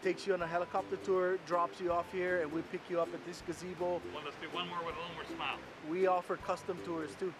takes you on a helicopter tour, drops you off here, and we pick you up at this gazebo. Well, let's do one more with Elmer Smile. We offer custom tours too.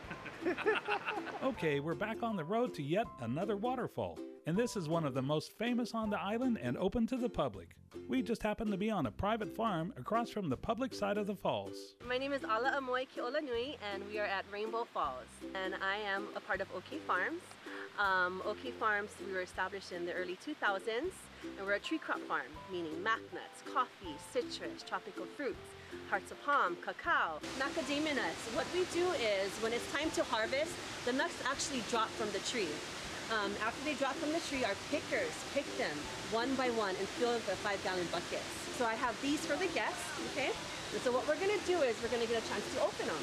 Okay, we're back on the road to yet another waterfall. And this is one of the most famous on the island and open to the public. We just happen to be on a private farm across from the public side of the falls. My name is Ala Amoy Keolanui, and we are at Rainbow Falls. And I am a part of Oki Farms. Oki Farms, we were established in the early 2000s, and we're a tree crop farm, meaning mac nuts, coffee, citrus, tropical fruits, hearts of palm, cacao, macadamia nuts. What we do is, when it's time to harvest, the nuts actually drop from the tree. After they drop from the tree, our pickers pick them one by one and fill the 5-gallon buckets. So I have these for the guests, okay? And so what we're gonna do is we're gonna get a chance to open them.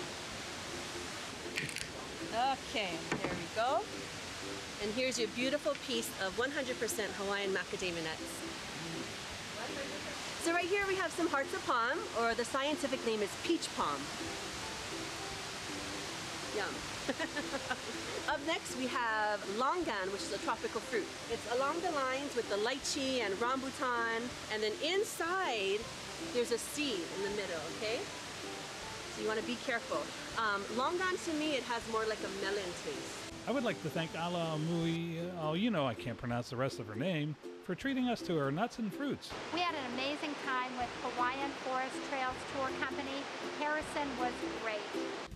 Okay, there we go. And here's your beautiful piece of 100% Hawaiian macadamia nuts. So right here we have some hearts of palm, or the scientific name is peach palm. Yum. Up next we have longan, which is a tropical fruit. It's along the lines with the lychee and rambutan, and then inside there's a seed in the middle, okay? So you want to be careful. Longan, to me, it has more like a melon taste. I would like to thank Ala Mui, I can't pronounce the rest of her name, for treating us to her nuts and fruits. We had an amazing time with Hawaiian Forest Trails Tour Company. Harrison was great.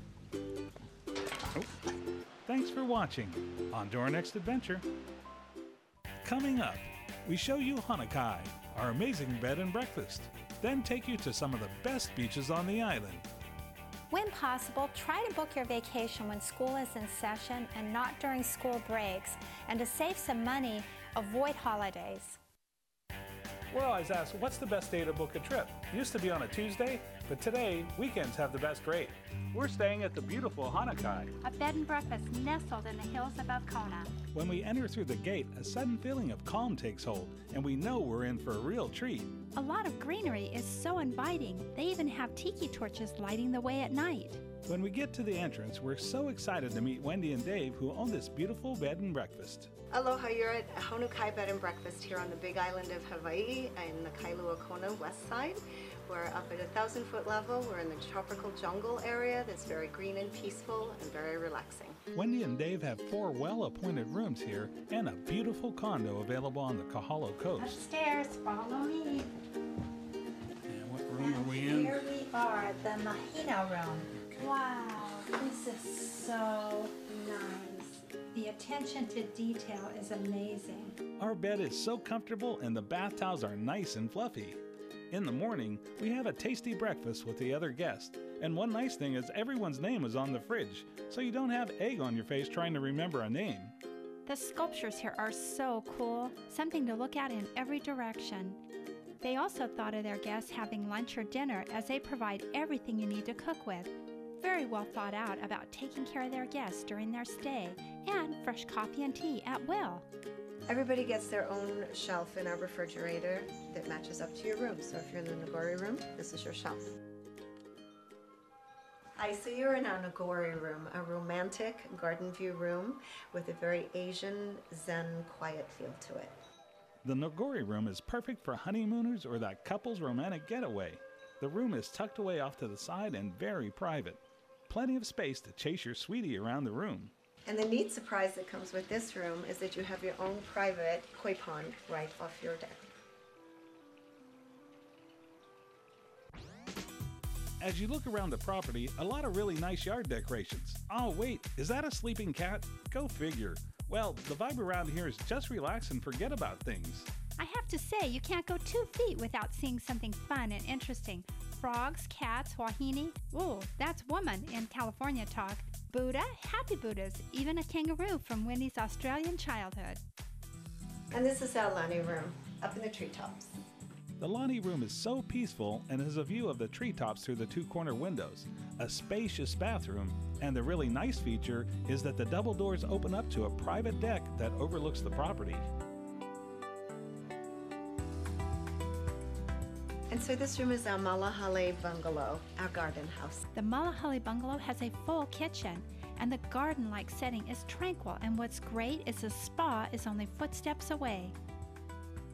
Thanks for watching. On to our next adventure. Coming up, we show you Hanakai, our amazing bed and breakfast. Then take you to some of the best beaches on the island. When possible, try to book your vacation when school is in session and not during school breaks. And to save some money, avoid holidays. We're always asked, what's the best day to book a trip? Used to be on a Tuesday, but today, weekends have the best rate. We're staying at the beautiful Hanakai, A bed and breakfast nestled in the hills above Kona. When we enter through the gate, a sudden feeling of calm takes hold, and we know we're in for a real treat. A lot of greenery is so inviting. They even have tiki torches lighting the way at night. When we get to the entrance, we're so excited to meet Wendy and Dave, who own this beautiful bed and breakfast. Aloha, you're at Honukai Bed and Breakfast here on the big island of Hawaii in the Kailua Kona west side. We're up at 1,000-foot level. We're in the tropical jungle area that's very green and peaceful and very relaxing. Wendy and Dave have 4 well-appointed rooms here and a beautiful condo available on the Kahalo coast. Upstairs, follow me. And what room are we in? Here we are, the Mahina room. Wow, this is so nice. The attention to detail is amazing. Our bed is so comfortable and the bath towels are nice and fluffy. In the morning, we have a tasty breakfast with the other guests. And one nice thing is everyone's name is on the fridge, so you don't have egg on your face trying to remember a name. The sculptures here are so cool, something to look at in every direction. They also thought of their guests having lunch or dinner, as they provide everything you need to cook with. Very well thought out about taking care of their guests during their stay, and fresh coffee and tea at will. Everybody gets their own shelf in our refrigerator that matches up to your room. So if you're in the Nagori room, this is your shelf. Hi, so you're in our Nagori room, a romantic garden view room with a very Asian, Zen, quiet feel to it. The Nagori room is perfect for honeymooners or that couple's romantic getaway. The room is tucked away off to the side and very private. Plenty of space to chase your sweetie around the room. And the neat surprise that comes with this room is that you have your own private koi pond right off your deck. As you look around the property, a lot of really nice yard decorations. Oh wait, is that a sleeping cat? Go figure. Well, the vibe around here is just relax and forget about things. I have to say, you can't go 2 feet without seeing something fun and interesting. Frogs, cats, wahine. Ooh, that's woman in California talk. Buddha, happy Buddhas, even a kangaroo from Wendy's Australian childhood. And this is our Lani room, up in the treetops. The Lani room is so peaceful and has a view of the treetops through the 2 corner windows, a spacious bathroom, and the really nice feature is that the double doors open up to a private deck that overlooks the property. And so this room is our Malahale bungalow, our garden house. The Malahale bungalow has a full kitchen, and the garden-like setting is tranquil, and what's great is the spa is only footsteps away.